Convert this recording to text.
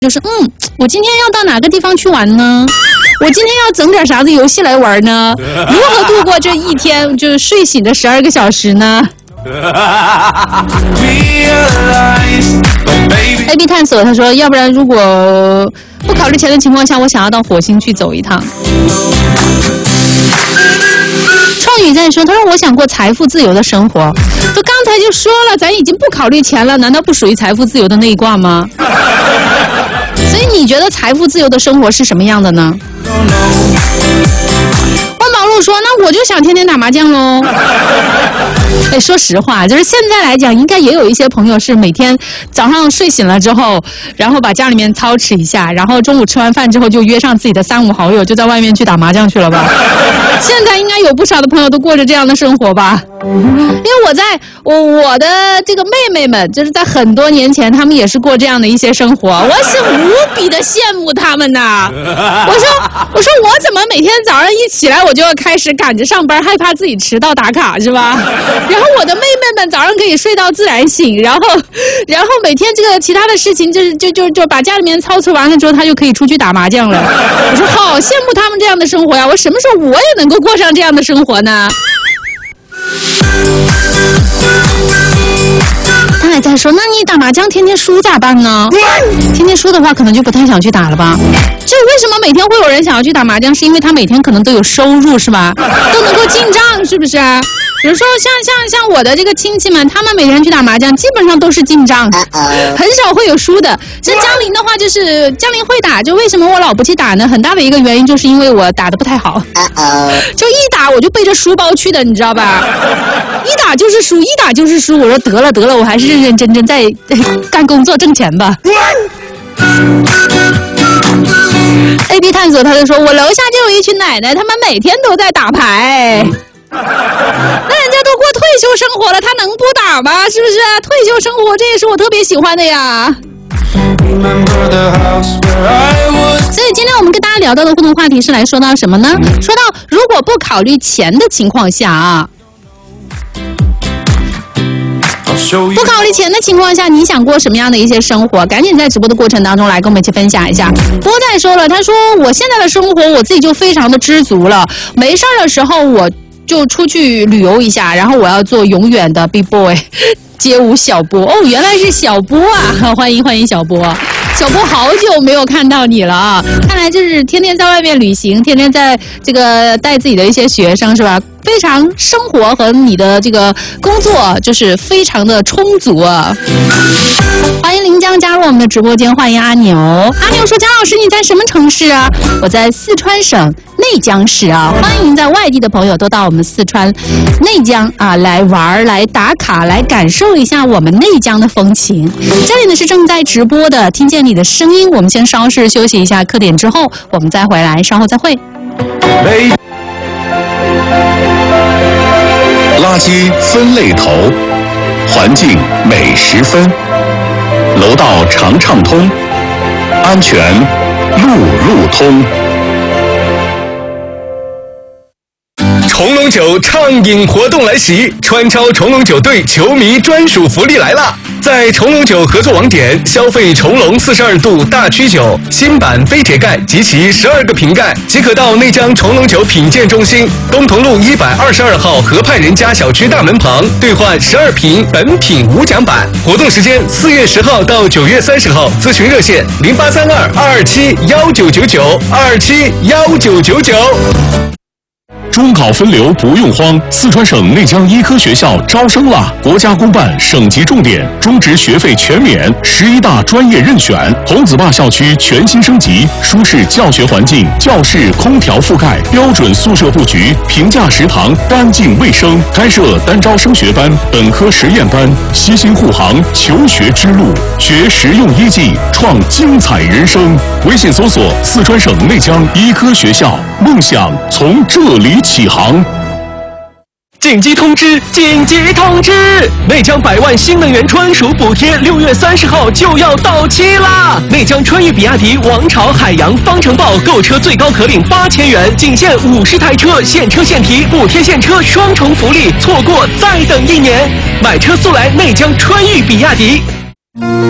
就是我今天要到哪个地方去玩呢？我今天要整点啥子游戏来玩呢？如何度过这一天就是睡醒的12个小时呢？AB 探索他说，要不然如果不考虑钱的情况下，我想要到火星去走一趟。创宇在说，他说我想过财富自由的生活。都刚才就说了，咱已经不考虑钱了，难道不属于财富自由的那一卦吗？所以你觉得财富自由的生活是什么样的呢？万宝路说，那我就想天天打麻将喽。哎，说实话，就是现在来讲，应该也有一些朋友是每天早上睡醒了之后，然后把家里面操持一下，然后中午吃完饭之后就约上自己的3、5好友，就在外面去打麻将去了吧。现在应该有不少的朋友都过着这样的生活吧。因为我的这个妹妹们，就是在很多年前，她们也是过这样的一些生活，我是无比的羡慕她们呐。我说我怎么每天早上一起来我就要开始赶着上班，害怕自己迟到打卡是吧？然后我的妹妹们早上可以睡到自然醒，然后每天这个其他的事情就把家里面操持完了之后，她就可以出去打麻将了。我说好羡慕他们这样的生活呀！我什么时候我也能够过上这样的生活呢？他还在说，那你打麻将天天输咋办呢？天天输的话，可能就不太想去打了吧。就为什么每天会有人想要去打麻将，是因为他每天可能都有收入是吧？都能够进账是不是？比如说像我的这个亲戚们，他们每天去打麻将，基本上都是进账，很少会有输的。像江林的话，就是江林会打，就为什么我老不去打呢？很大的一个原因就是因为我打得不太好，就一打我就背着书包去的，你知道吧？一打就是输，一打就是输。我说得了，我还是认认真真在干工作挣钱吧。AB 探索他就说，我楼下就有一群奶奶，他们每天都在打牌。那人家都过退休生活了，他能不打吗？是不是？退休生活这也是我特别喜欢的呀。所以今天我们跟大家聊到的互动话题是来说到什么呢？说到如果不考虑钱的情况下啊，不考虑钱的情况下，你想过什么样的一些生活？赶紧在直播的过程当中来跟我们一起分享一下。波仔说了，他说我现在的生活我自己就非常的知足了，没事儿的时候我就出去旅游一下，然后我要做永远的 B boy 街舞小波。哦，原来是小波啊！欢迎小波。小波好久没有看到你了啊！看来就是天天在外面旅行，天天在这个带自己的一些学生是吧？非常生活和你的这个工作就是非常的充足啊！欢迎临江加入我们的直播间，欢迎阿牛。阿牛说：“姜老师，你在什么城市啊？”我在四川省内江市啊！欢迎在外地的朋友都到我们四川内江啊来玩、来打卡、来感受一下我们内江的风情。这里呢是正在直播的，听见你的声音。我们先稍事休息一下，课点之后我们再回来，稍后再会。 垃圾分类头，环境每10分，楼道常畅通，安全路通。 重龙酒畅饮活动来袭，川超重龙酒队球迷专属福利来了！在重龙酒合作网点消费重龙42度大曲酒新版飞铁盖及其12个瓶盖，即可到内江重龙酒品鉴中心东同路122号河畔人家小区大门旁兑换12瓶本品无奖版。活动时间4月10号到9月30号，咨询热线0832-227-1999，227-1999。 中考分流不用慌，四川省内江医科学校招生了！国家公办省级重点，中职学费全免，11大专业任选。红子坝校区全新升级，舒适教学环境，教室空调覆盖，标准宿舍布局，平价食堂，干净卫生。开设单招升学班、本科实验班，悉心护航求学之路，学实用医技，创精彩人生。微信搜索四川省内江医科学校，梦想从这里起航。 紧急通知！紧急通知！内江100万新能源专属补贴6月30号就要到期啦！内江川渝比亚迪王朝海洋方程豹购车最高可领8000元，仅限50台车，现车现提，补贴现车双重福利，错过再等1年。买车速来内江川渝比亚迪。